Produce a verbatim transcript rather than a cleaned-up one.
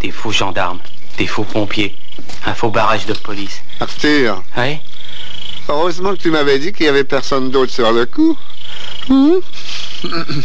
des faux gendarmes, des faux pompiers, un faux barrage de police. Arthur. Oui? Heureusement que tu m'avais dit qu'il y avait personne d'autre sur le coup. Hum?